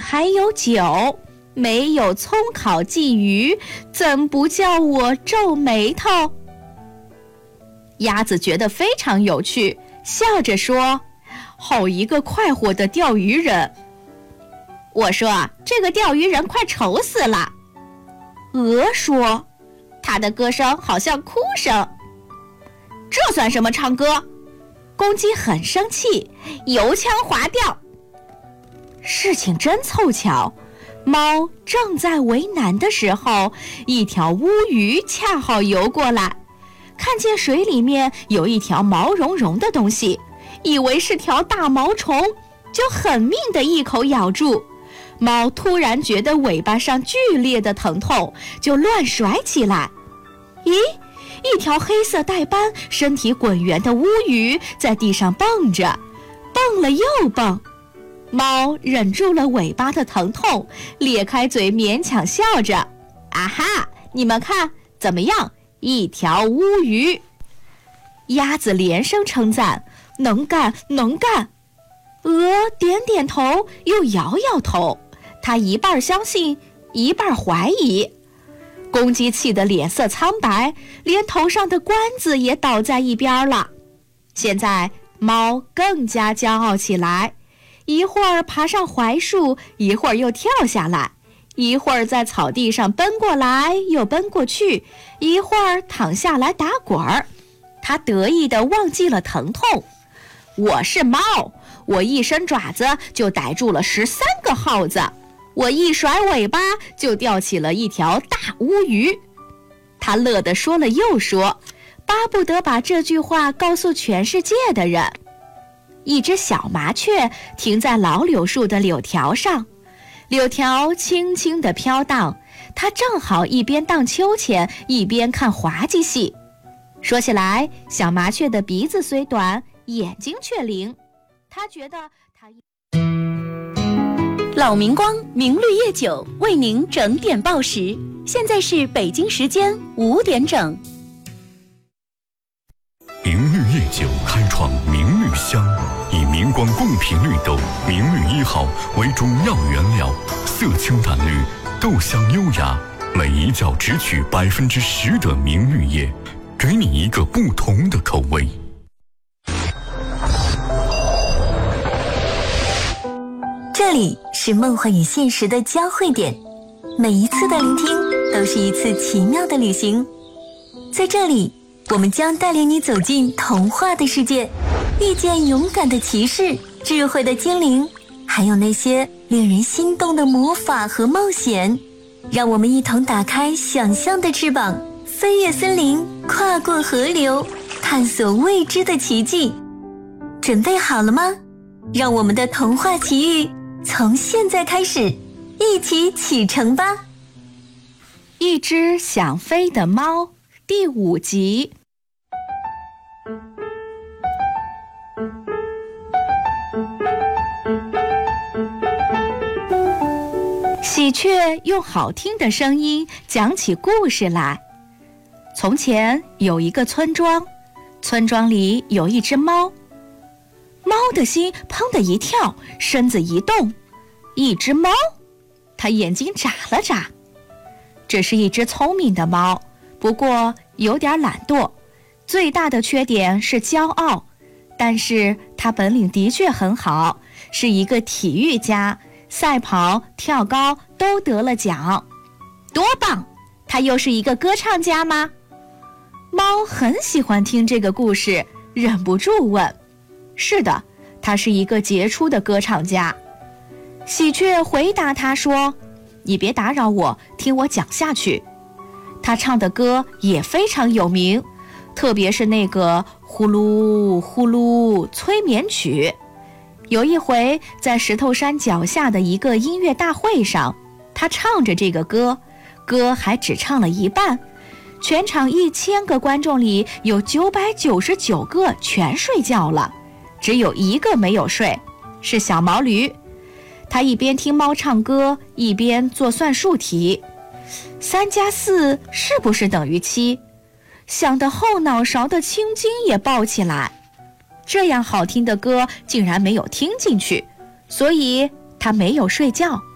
还有酒，没有葱烤鲫鱼，怎不叫我皱眉头？鸭子觉得非常有趣，笑着说：好一个快活的钓鱼人！我说，这个钓鱼人快愁死了。鹅说，他的歌声好像哭声。这算什么唱歌？公鸡很生气，油腔滑调。事情真凑巧，猫正在为难的时候，一条乌鱼恰好游过来，看见水里面有一条毛茸茸的东西，以为是条大毛虫，就狠命地一口咬住。猫突然觉得尾巴上剧烈的疼痛，就乱甩起来。咦，一条黑色带斑、身体滚圆的乌鱼在地上蹦着，蹦了又蹦。猫忍住了尾巴的疼痛，咧开嘴勉强笑着。啊哈，你们看怎么样？一条乌鱼。鸭子连声称赞，能干能干。鹅点点头，又摇摇头，它一半相信，一半怀疑。公鸡气得脸色苍白，连头上的冠子也倒在一边了。现在猫更加骄傲起来，一会儿爬上槐树，一会儿又跳下来，一会儿在草地上奔过来又奔过去，一会儿躺下来打滚儿。它得意地忘记了疼痛。我是猫，我一伸爪子就逮住了13个耗子，我一甩尾巴就钓起了一条大乌鱼。他乐得说了又说，巴不得把这句话告诉全世界的人。一只小麻雀停在老柳树的柳条上，柳条轻轻地飘荡，它正好一边荡秋千，一边看滑稽戏。说起来，小麻雀的鼻子虽短，眼睛却灵。他觉得他老明光明绿夜酒为您整点报时，现在是北京时间5点整。 明绿夜酒开创明绿香，以明光贡品绿豆明绿1号为主要原料，色清淡绿，豆香优雅，每一窖只取10%的明绿叶，给你一个不同的口味。 这里是梦幻与现实的交汇点，每一次的聆听都是一次奇妙的旅行。在这里，我们将带领你走进童话的世界，遇见勇敢的骑士、智慧的精灵，还有那些令人心动的魔法和冒险。让我们一同打开想象的翅膀，飞越森林，跨过河流，探索未知的奇迹。准备好了吗？让我们的童话奇遇从现在开始，一起启程吧！ 一只想飞的猫第5集。喜鹊用好听的声音讲起故事来。从前有一个村庄，村庄里有一只猫。猫的心砰的一跳，身子一动。一只猫？它眼睛眨了眨。这是一只聪明的猫，不过有点懒惰，最大的缺点是骄傲，但是它本领的确很好，是一个体育家，赛跑、跳高都得了奖。多棒！它又是一个歌唱家吗？猫很喜欢听这个故事，忍不住问。是的，他是一个杰出的歌唱家。喜鹊回答他说，你别打扰我，听我讲下去。他唱的歌也非常有名，特别是那个呼噜呼噜催眠曲。有一回在石头山脚下的一个音乐大会上，他唱着这个歌，歌还只唱了一半，全场1000个观众里有999个全睡觉了，只有1个没有睡，是小毛驴。他一边听猫唱歌，一边做算术题。3+4是不是等于7？想得后脑勺的青筋也爆起来。这样好听的歌竟然没有听进去，所以他没有睡觉。